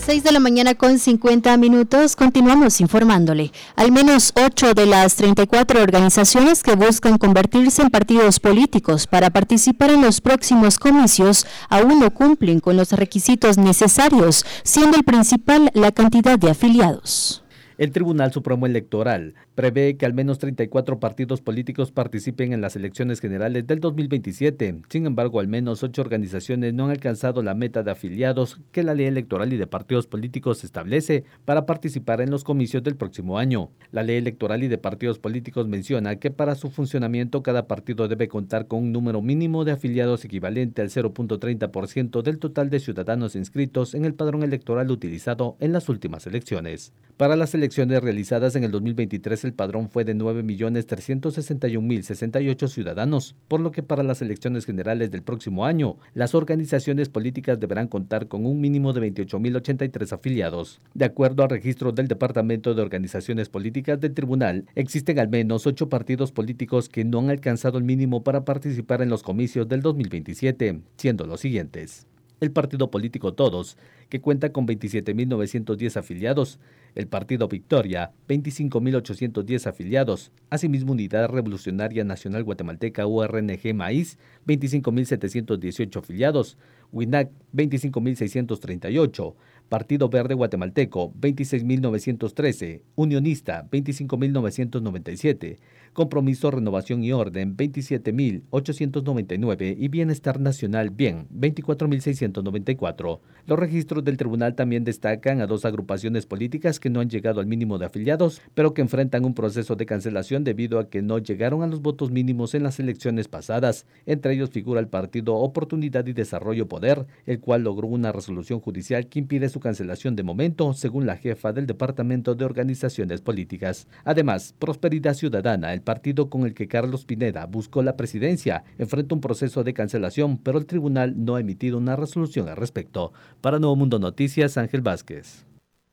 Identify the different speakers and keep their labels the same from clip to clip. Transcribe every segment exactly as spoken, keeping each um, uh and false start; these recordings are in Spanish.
Speaker 1: seis de la mañana con cincuenta minutos, continuamos informándole. Al menos ocho de las treinta y cuatro organizaciones que buscan convertirse en partidos políticos para participar en los próximos comicios aún no cumplen con los requisitos necesarios, siendo el principal la cantidad de afiliados.
Speaker 2: El Tribunal Supremo Electoral prevé que al menos treinta y cuatro partidos políticos participen en las elecciones generales del dos mil veintisiete. Sin embargo, al menos ocho organizaciones no han alcanzado la meta de afiliados que la Ley Electoral y de Partidos Políticos establece para participar en los comicios del próximo año. La Ley Electoral y de Partidos Políticos menciona que para su funcionamiento cada partido debe contar con un número mínimo de afiliados equivalente al cero punto treinta por ciento del total de ciudadanos inscritos en el padrón electoral utilizado en las últimas elecciones. Para las elecciones realizadas en el dos mil veintitrés, el padrón fue de nueve millones trescientos sesenta y un mil sesenta y ocho ciudadanos, por lo que para las elecciones generales del próximo año, las organizaciones políticas deberán contar con un mínimo de veintiocho mil ochenta y tres afiliados. De acuerdo al registro del Departamento de Organizaciones Políticas del Tribunal, existen al menos ocho partidos políticos que no han alcanzado el mínimo para participar en los comicios del dos mil veintisiete, siendo los siguientes: el Partido Político Todos, que cuenta con veintisiete mil novecientos diez afiliados, el Partido Victoria, veinticinco mil ochocientos diez afiliados, asimismo Unidad Revolucionaria Nacional Guatemalteca U R N G Maíz, veinticinco mil setecientos dieciocho afiliados, WINAC, veinticinco mil seiscientos treinta y ocho, Partido Verde Guatemalteco, veintiséis mil novecientos trece, Unionista, veinticinco mil novecientos noventa y siete, Compromiso, Renovación y Orden, veintisiete mil ochocientos noventa y nueve y Bienestar Nacional Bien, veinticuatro mil seiscientos noventa y cuatro. Los registros del tribunal también destacan a dos agrupaciones políticas que no han llegado al mínimo de afiliados, pero que enfrentan un proceso de cancelación debido a que no llegaron a los votos mínimos en las elecciones pasadas. Entre ellos figura el Partido Oportunidad y Desarrollo Poder, el cual logró una resolución judicial que impide su cancelación de momento, según la jefa del Departamento de Organizaciones Políticas. Además, Prosperidad Ciudadana, el partido con el que Carlos Pineda buscó la presidencia, enfrenta un proceso de cancelación, pero el tribunal no ha emitido una resolución al respecto. Para Nuevo Mundo Noticias, Ángel Vázquez.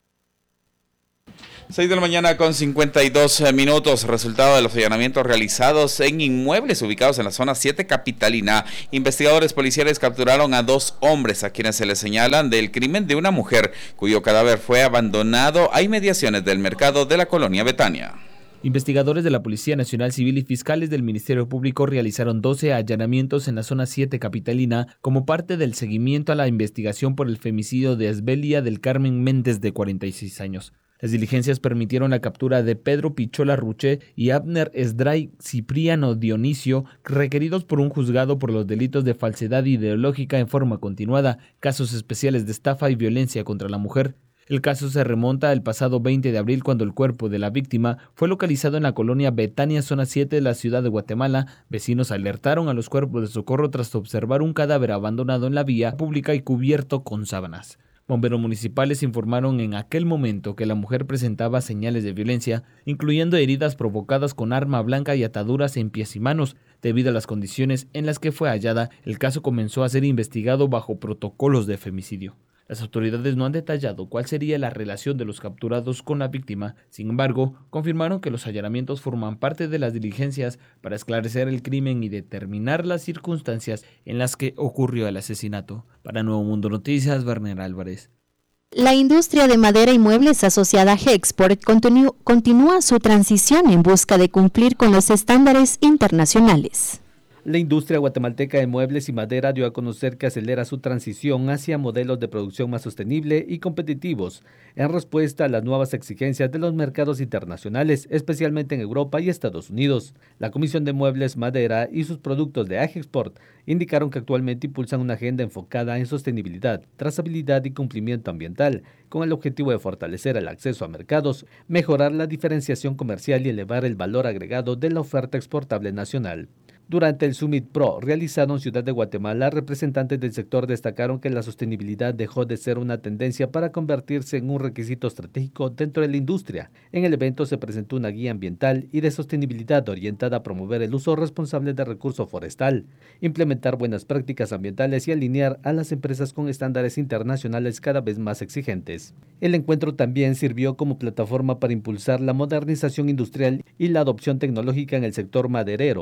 Speaker 3: seis de la mañana con cincuenta y dos minutos, resultado de los allanamientos realizados en inmuebles ubicados en la zona siete capitalina. Investigadores policiales capturaron a dos hombres a quienes se les señalan del crimen de una mujer cuyo cadáver fue abandonado a inmediaciones del mercado de la colonia Betania.
Speaker 4: Investigadores de la Policía Nacional Civil y fiscales del Ministerio Público realizaron doce allanamientos en la zona siete capitalina como parte del seguimiento a la investigación por el femicidio de Asbelia del Carmen Méndez, de cuarenta y seis años. Las diligencias permitieron la captura de Pedro Pichola Ruche y Abner Esdray Cipriano Dionisio, requeridos por un juzgado por los delitos de falsedad ideológica en forma continuada, casos especiales de estafa y violencia contra la mujer. El caso se remonta al pasado veinte de abril, cuando el cuerpo de la víctima fue localizado en la colonia Betania, zona siete de la ciudad de Guatemala. Vecinos alertaron a los cuerpos de socorro tras observar un cadáver abandonado en la vía pública y cubierto con sábanas. Bomberos municipales informaron en aquel momento que la mujer presentaba señales de violencia, incluyendo heridas provocadas con arma blanca y ataduras en pies y manos. Debido a las condiciones en las que fue hallada, el caso comenzó a ser investigado bajo protocolos de femicidio. Las autoridades no han detallado cuál sería la relación de los capturados con la víctima. Sin embargo, confirmaron que los allanamientos forman parte de las diligencias para esclarecer el crimen y determinar las circunstancias en las que ocurrió el asesinato. Para Nuevo Mundo Noticias, Werner Álvarez.
Speaker 1: La industria de madera y muebles asociada a Gexport continu- continúa su transición en busca de cumplir con los estándares internacionales.
Speaker 2: La industria guatemalteca de muebles y madera dio a conocer que acelera su transición hacia modelos de producción más sostenible y competitivos, en respuesta a las nuevas exigencias de los mercados internacionales, especialmente en Europa y Estados Unidos. La Comisión de Muebles, Madera y sus productos de Agexport indicaron que actualmente impulsan una agenda enfocada en sostenibilidad, trazabilidad y cumplimiento ambiental, con el objetivo de fortalecer el acceso a mercados, mejorar la diferenciación comercial y elevar el valor agregado de la oferta exportable nacional. Durante el Summit Pro realizado en Ciudad de Guatemala, representantes del sector destacaron que la sostenibilidad dejó de ser una tendencia para convertirse en un requisito estratégico dentro de la industria. En el evento se presentó una guía ambiental y de sostenibilidad orientada a promover el uso responsable del recurso forestal, implementar buenas prácticas ambientales y alinear a las empresas con estándares internacionales cada vez más exigentes. El encuentro también sirvió como plataforma para impulsar la modernización industrial y la adopción tecnológica en el sector maderero.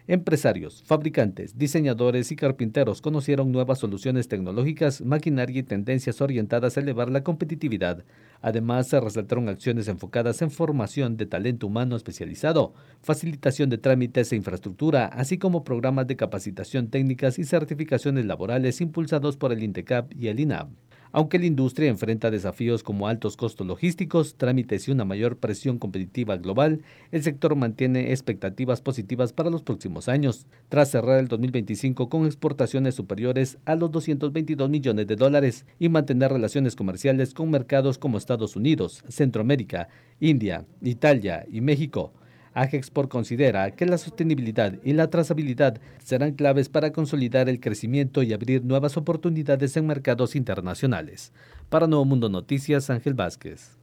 Speaker 2: Empresarios, fabricantes, diseñadores y carpinteros conocieron nuevas soluciones tecnológicas, maquinaria y tendencias orientadas a elevar la competitividad. Además, se resaltaron acciones enfocadas en formación de talento humano especializado, facilitación de trámites e infraestructura, así como programas de capacitación técnicas y certificaciones laborales impulsados por el INTECAP y el INAB. Aunque la industria enfrenta desafíos como altos costos logísticos, trámites y una mayor presión competitiva global, el sector mantiene expectativas positivas para los próximos años, tras cerrar el dos mil veinticinco con exportaciones superiores a los doscientos veintidós millones de dólares y mantener relaciones comerciales con mercados como Estados Unidos, Centroamérica, India, Italia y México. Agexport considera que la sostenibilidad y la trazabilidad serán claves para consolidar el crecimiento y abrir nuevas oportunidades en mercados internacionales. Para Nuevo Mundo Noticias, Ángel Vázquez.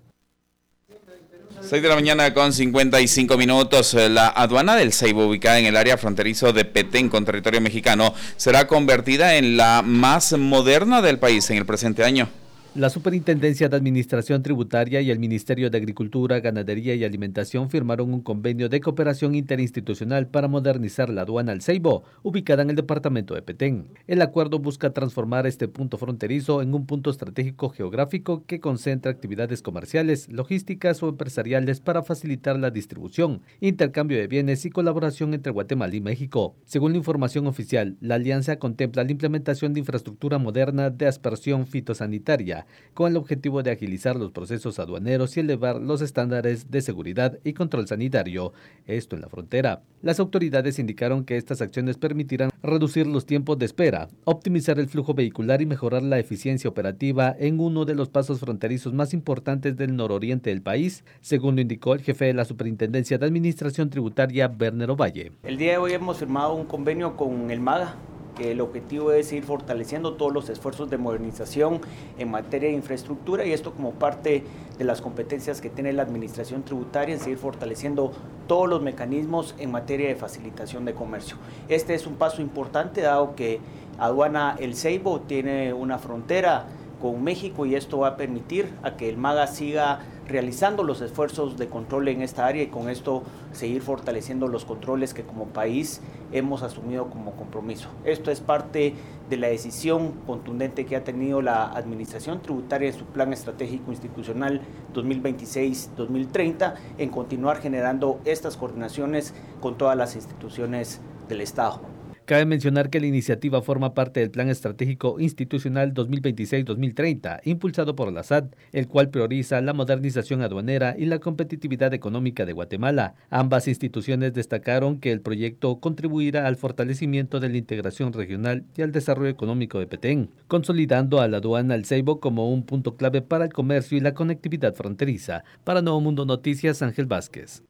Speaker 3: seis de la mañana con cincuenta y cinco minutos. La aduana del Ceibo, ubicada en el área fronterizo de Petén con territorio mexicano, será convertida en la más moderna del país en el presente año.
Speaker 2: La Superintendencia de Administración Tributaria y el Ministerio de Agricultura, Ganadería y Alimentación firmaron un convenio de cooperación interinstitucional para modernizar la aduana El Ceibo, ubicada en el departamento de Petén. El acuerdo busca transformar este punto fronterizo en un punto estratégico geográfico que concentra actividades comerciales, logísticas o empresariales para facilitar la distribución, intercambio de bienes y colaboración entre Guatemala y México. Según la información oficial, la alianza contempla la implementación de infraestructura moderna de aspersión fitosanitaria, con el objetivo de agilizar los procesos aduaneros y elevar los estándares de seguridad y control sanitario, esto en la frontera. Las autoridades indicaron que estas acciones permitirán reducir los tiempos de espera, optimizar el flujo vehicular y mejorar la eficiencia operativa en uno de los pasos fronterizos más importantes del nororiente del país, según lo indicó el jefe de la Superintendencia de Administración Tributaria, Werner Ovalle.
Speaker 5: El día de hoy hemos firmado un convenio con el MAGA, que el objetivo es ir fortaleciendo todos los esfuerzos de modernización en materia de infraestructura, y esto como parte de las competencias que tiene la administración tributaria en seguir fortaleciendo todos los mecanismos en materia de facilitación de comercio. Este es un paso importante dado que aduana El Ceibo tiene una frontera con México y esto va a permitir a que el MAGA siga realizando los esfuerzos de control en esta área y con esto seguir fortaleciendo los controles que como país hemos asumido como compromiso. Esto es parte de la decisión contundente que ha tenido la Administración Tributaria en su Plan Estratégico Institucional dos mil veintiséis a dos mil treinta en continuar generando estas coordinaciones con todas las instituciones del Estado.
Speaker 2: Cabe mencionar que la iniciativa forma parte del Plan Estratégico Institucional dos mil veintiséis a dos mil treinta, impulsado por la S A T, el cual prioriza la modernización aduanera y la competitividad económica de Guatemala. Ambas instituciones destacaron que el proyecto contribuirá al fortalecimiento de la integración regional y al desarrollo económico de Petén, consolidando a la aduana El Ceibo como un punto clave para el comercio y la conectividad fronteriza. Para Nuevo Mundo Noticias, Ángel Vázquez.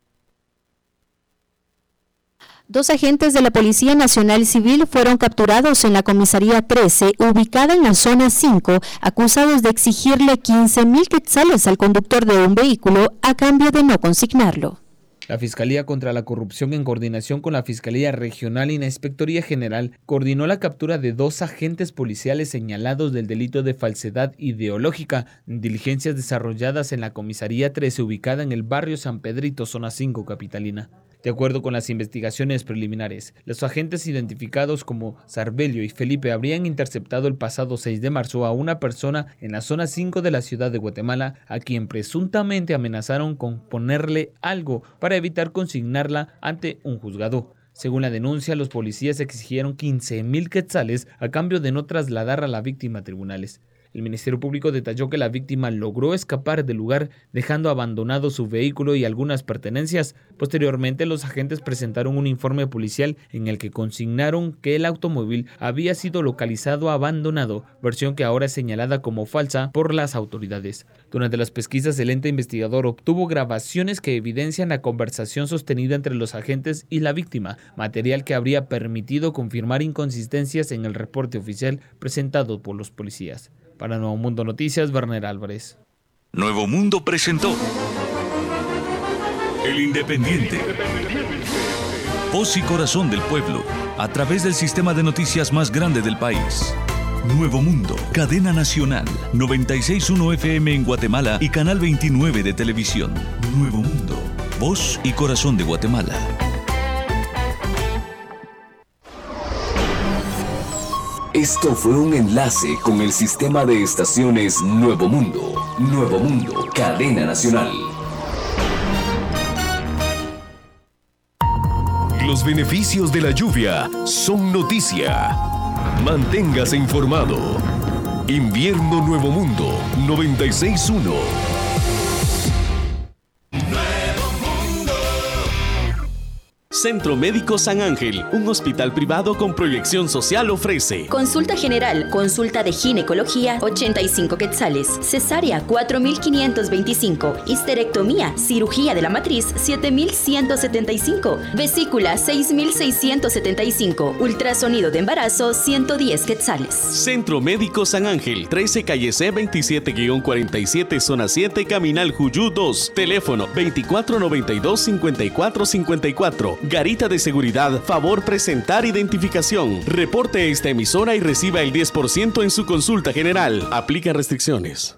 Speaker 1: Dos agentes de la Policía Nacional Civil fueron capturados en la Comisaría trece, ubicada en la Zona cinco, acusados de exigirle quince mil quetzales al conductor de un vehículo a cambio de no consignarlo.
Speaker 4: La Fiscalía contra la Corrupción, en coordinación con la Fiscalía Regional y la Inspectoría General, coordinó la captura de dos agentes policiales señalados del delito de falsedad ideológica en diligencias desarrolladas en la Comisaría trece, ubicada en el barrio San Pedrito, Zona cinco, capitalina. De acuerdo con las investigaciones preliminares, los agentes identificados como Sarbelio y Felipe habrían interceptado el pasado seis de marzo a una persona en la zona cinco de la ciudad de Guatemala, a quien presuntamente amenazaron con ponerle algo para evitar consignarla ante un juzgado. Según la denuncia, los policías exigieron quince mil quetzales a cambio de no trasladar a la víctima a tribunales. El Ministerio Público detalló que la víctima logró escapar del lugar dejando abandonado su vehículo y algunas pertenencias. Posteriormente, los agentes presentaron un informe policial en el que consignaron que el automóvil había sido localizado abandonado, versión que ahora es señalada como falsa por las autoridades. Durante las pesquisas, el ente investigador obtuvo grabaciones que evidencian la conversación sostenida entre los agentes y la víctima, material que habría permitido confirmar inconsistencias en el reporte oficial presentado por los policías. Para Nuevo Mundo Noticias, Werner Álvarez.
Speaker 6: Nuevo Mundo presentó El Independiente. Voz y corazón del pueblo, a través del sistema de noticias más grande del país. Nuevo Mundo, cadena nacional, noventa y seis punto uno F M en Guatemala y canal veintinueve de televisión. Nuevo Mundo, voz y corazón de Guatemala.
Speaker 7: Esto fue un enlace con el sistema de estaciones Nuevo Mundo. Nuevo Mundo, cadena nacional. Los beneficios de la lluvia son noticia. Manténgase informado. Invierno Nuevo Mundo noventa y seis punto uno.
Speaker 8: Centro Médico San Ángel, un hospital privado con proyección social, ofrece
Speaker 9: consulta general, consulta de ginecología, ochenta y cinco quetzales, cesárea, cuatro mil quinientos veinticinco, histerectomía, cirugía de la matriz, siete mil ciento setenta y cinco, vesícula, seis mil seiscientos setenta y cinco, ultrasonido de embarazo, ciento diez quetzales.
Speaker 8: Centro Médico San Ángel, trece calle C veintisiete cuarenta y siete, zona siete, Caminal Juyú dos, teléfono veinticuatro noventa y dos, cincuenta y cuatro cincuenta y cuatro. Garita de seguridad, favor presentar identificación. Reporte esta emisora y reciba el diez por ciento en su consulta general. Aplica restricciones.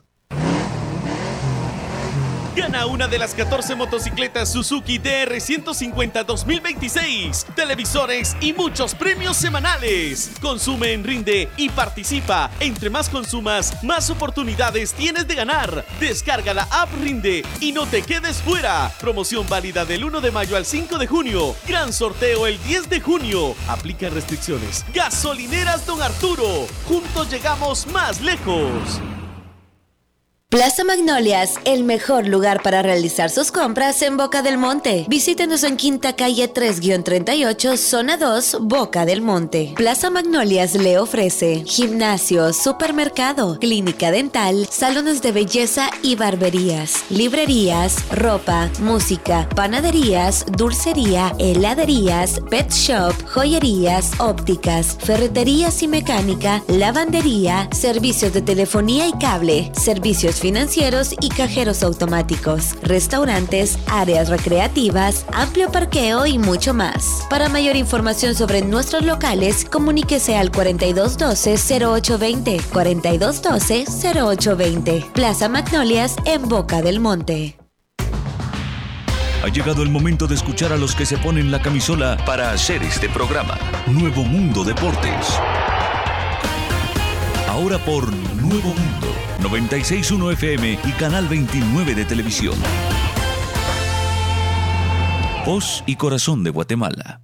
Speaker 8: Gana una de las catorce motocicletas Suzuki D R ciento cincuenta dos mil veintiséis, televisores y muchos premios semanales. Consume en Rinde y participa. Entre más consumas, más oportunidades tienes de ganar. Descarga la app Rinde y no te quedes fuera. Promoción válida del uno de mayo al cinco de junio. Gran sorteo el diez de junio. Aplica restricciones. Gasolineras Don Arturo. Juntos llegamos más lejos.
Speaker 10: Plaza Magnolias, el mejor lugar para realizar sus compras en Boca del Monte. Visítenos en Quinta Calle tres treinta y ocho, Zona dos, Boca del Monte. Plaza Magnolias le ofrece gimnasio, supermercado, clínica dental, salones de belleza y barberías, librerías, ropa, música, panaderías, dulcería, heladerías, pet shop, joyerías, ópticas, ferreterías y mecánica, lavandería, servicios de telefonía y cable, servicios financieros y cajeros automáticos, restaurantes, áreas recreativas, amplio parqueo y mucho más. Para mayor información sobre nuestros locales, comuníquese al cuarenta y dos doce, cero ocho veinte, cuarenta y dos doce, cero ocho veinte. Plaza Magnolias en Boca del Monte.
Speaker 6: Ha llegado el momento de escuchar a los que se ponen la camisola para hacer este programa. Nuevo Mundo Deportes. Ahora por Nuevo Mundo, noventa y seis punto uno F M y Canal veintinueve de televisión. Voz y corazón de Guatemala.